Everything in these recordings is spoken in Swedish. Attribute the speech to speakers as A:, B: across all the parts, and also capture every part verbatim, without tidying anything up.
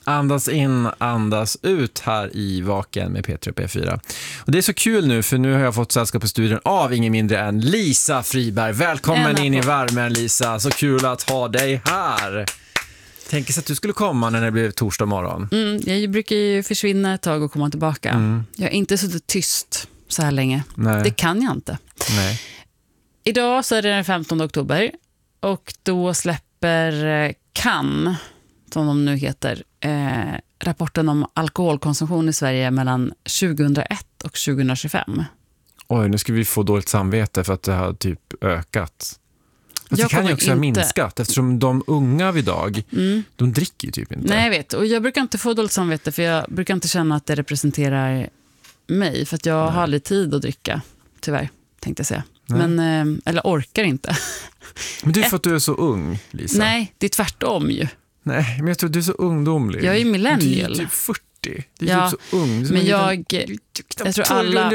A: Andas in, andas ut här i Vaken med P tre och P fyra. Och det är så kul nu, för nu har jag fått sällskap på studion av ingen mindre än Lisa Friberg. Välkommen in i värmen, Lisa. Så kul att ha dig här. Tänk sig att du skulle komma när det blev torsdag morgon.
B: Mm, jag brukar ju försvinna ett tag och komma tillbaka. Mm. Jag har inte suttit tyst så här länge.
A: Nej.
B: Det kan jag inte.
A: Nej.
B: Idag så är det den femtonde oktober och då släpper Kan, som de nu heter, eh, rapporten om alkoholkonsumtion i Sverige mellan tjugohundraett och tjugohundratjugofem.
A: Oj, nu ska vi få dåligt samvete för att det har typ ökat. Fast det kan ju också ha inte... minskat, eftersom de unga vid idag, mm. de dricker ju typ inte.
B: Nej, jag vet. Och jag brukar inte få dåligt samvete, för jag brukar inte känna att det representerar mig. För att jag Nej. har aldrig tid att dricka, tyvärr, tänkte jag säga. Men, eller orkar inte.
A: Men det är för att du är så ung, Lisa.
B: Nej, det är tvärtom ju.
A: Nej, men jag tror du är så ungdomlig.
B: Jag är millennial.
A: Du är typ fyrtio. Du är
B: ja,
A: typ så ung. Så
B: men jag, jag tror alla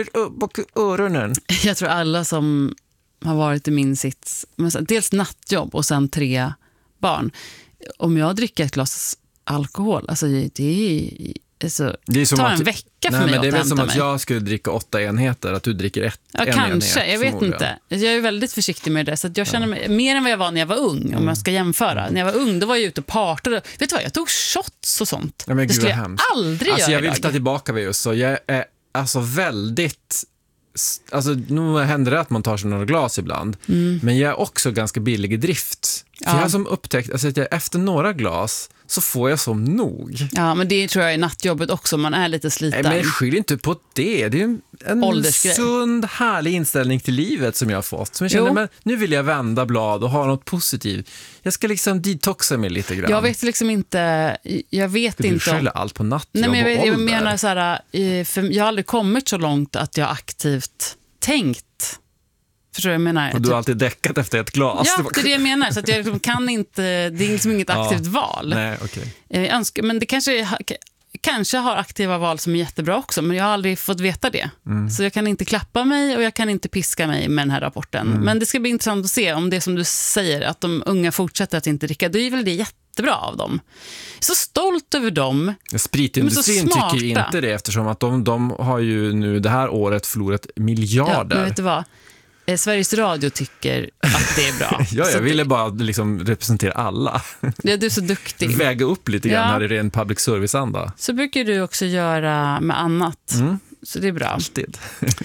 A: öronen.
B: Jag tror alla som har varit i min sits, dels nattjobb och sen tre barn. Om jag dricker ett glas alkohol, alltså det är Alltså, det är som tar en att, vecka för
A: nej,
B: mig
A: men det är väl som att
B: mig.
A: jag skulle dricka åtta enheter, att du dricker ett,
B: ja,
A: en
B: kanske,
A: enhet.
B: Jag vet inte. Jag är väldigt försiktig med det, så att jag känner mig, mer än vad jag var när jag var ung, om mm. jag ska jämföra. När jag var ung, då var jag ute och partade. Vet du vad, jag tog shots och sånt.
A: Ja, men
B: det
A: gud,
B: skulle jag
A: hemskt.
B: aldrig
A: alltså,
B: göra
A: jag vill ta tillbaka vid just så. Jag är alltså väldigt... Alltså, nu händer det att man tar sig några glas ibland. Mm. Men jag är också ganska billig i drift. För ja. jag har som upptäckt alltså, att jag, efter några glas så får jag som nog.
B: Ja, men det tror jag är nattjobbet också. Man är lite sliten.
A: Nej, men jag skyller inte på det. Det är en, en sund, härlig inställning till livet som jag har fått. Som jag känner, men nu vill jag vända blad och ha något positivt. Jag ska liksom detoxa mig lite grann.
B: Jag vet liksom inte... Jag vet
A: du
B: inte...
A: Du skäller allt på nattjobb.
B: Nej, men jag, vet,
A: och
B: jag menar så här... För jag har aldrig kommit så långt att jag aktivt tänkt. Förstår du vad jag menar?
A: Och du har alltid däckat efter ett glas.
B: Ja, det är det jag menar. Så att jag liksom kan inte... Det är liksom inget aktivt ja. val.
A: Nej, okay.
B: Jag önskar, men det kanske... Kanske har aktiva val som är jättebra också, men jag har aldrig fått veta det. Mm. Så jag kan inte klappa mig och jag kan inte piska mig med den här rapporten. Mm. Men det ska bli intressant att se om det som du säger, att de unga fortsätter att inte dricka. Det är väl det jättebra av dem. Jag är så stolt över dem.
A: Spritindustrin tycker ju inte det, eftersom att de, de har ju nu det här året förlorat miljarder.
B: Ja, men vet du vad? Eh, Sveriges Radio tycker att det är bra.
A: ja, jag ville bara liksom representera alla.
B: Ja, du är så duktig.
A: Väga upp lite grann
B: ja.
A: här i ren public service-anda.
B: Så brukar du också göra med annat. Mm. Så det är bra.
A: Alltid.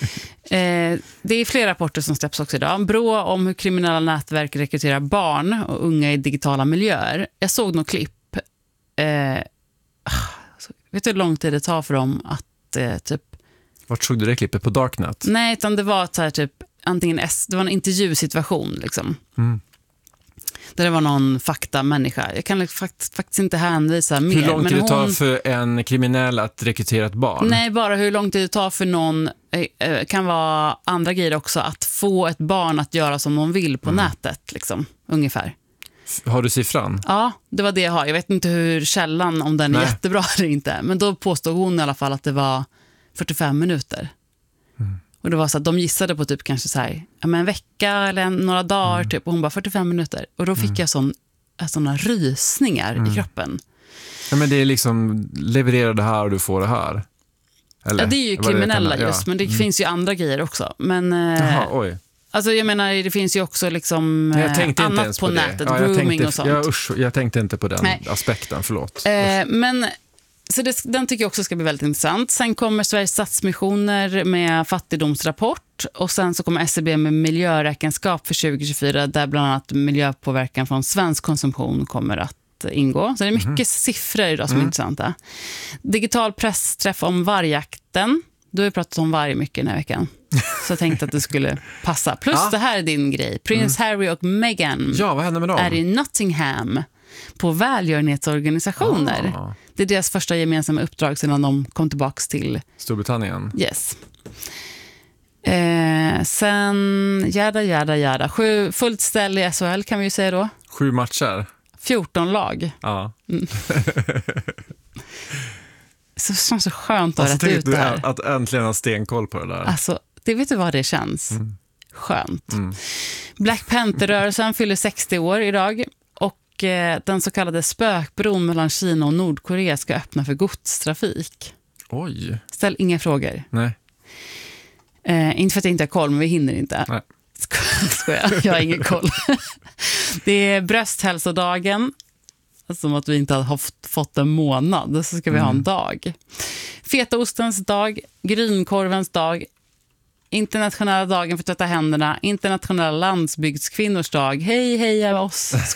B: eh, det är flera rapporter som släpps också idag. Brå om hur kriminella nätverk rekryterar barn och unga i digitala miljöer. Jag såg något klipp. Eh, vet du hur lång tid det tar för dem att eh, typ...
A: Vart såg du det klippet? På Darknet?
B: Nej, utan det var så här typ antingen S, det var en intervjusituation liksom. Mm. Där det var någon faktamänniska. Jag kan fakt, faktiskt inte hänvisa mer.
A: Hur lång tid
B: men
A: det tar
B: hon,
A: för en kriminell att rekrytera ett barn?
B: Nej, bara hur lång tid det tar för någon, eh, kan vara andra grejer också, att få ett barn att göra som hon vill på mm. nätet liksom, ungefär.
A: Har du siffran?
B: Ja, det var det jag har. Jag vet inte hur källan, om den är Nej. jättebra eller inte. Men då påstod hon i alla fall att det var fyrtiofem minuter. Mm. Och det var så att de gissade på typ kanske så här, ja, men en vecka eller en, några dagar mm. typ, och hon bara fyrtiofem minuter. Och då fick mm. jag sån, såna rysningar mm. i kroppen.
A: Ja, men det är liksom, leverera det här och du får det här. Eller?
B: Ja, det är ju kriminella det just, ja. men det mm. finns ju andra grejer också. Men,
A: Jaha, oj.
B: Alltså jag menar, det finns ju också liksom
A: jag
B: annat på, på nätet, ja,
A: grooming
B: tänkte, och sånt.
A: Jag, usch, jag tänkte inte på den Nej. aspekten, förlåt.
B: Eh, men... Så det, den tycker jag också ska bli väldigt intressant. Sen kommer Sveriges Stadsmissioner med fattigdomsrapport. Och sen så kommer S C B med miljöräkenskap för tjugo tjugofyra. Där bland annat miljöpåverkan från svensk konsumtion kommer att ingå. Så det är mycket mm. siffror idag som mm. är intressanta. Digital pressträff om vargjakten. Du har ju pratat om varg mycket den här veckan. Så jag tänkte att det skulle passa. Plus ja. det här är din grej. Prins mm. Harry och Meghan
A: ja, vad händer med dem?
B: är i Nottingham på välgörenhetsorganisationer. Ah. Det är deras första gemensamma uppdrag sedan de kom tillbaka till
A: Storbritannien.
B: Yes. Eh, sen jada, jada, jada. Sju, fullt ställ i S H L kan vi ju säga då.
A: Sju matcher.
B: fjorton lag.
A: Ja.
B: Mm. Så det känns så skönt att
A: alltså,
B: ha rätt ut där.
A: Att äntligen ha stenkoll på det där.
B: Alltså, det vet du vad det känns. Mm. Skönt.
A: Mm.
B: Black Panther-rörelsen fyller sextio år idag. Och eh, den så kallade spökbron mellan Kina och Nordkorea ska öppna för godstrafik.
A: Oj.
B: Ställ inga frågor.
A: Nej.
B: Eh, inte för att jag inte har koll, men vi hinner inte.
A: Nej.
B: Skojar, jag har ingen koll. Det är brösthälsodagen. Som att vi inte har haft, fått en månad, så ska vi mm. ha en dag. Fetaostens dag, grynkorvens dag, internationella dagen för att tvätta händerna, internationella landsbygdskvinnors dag. Hej, heja oss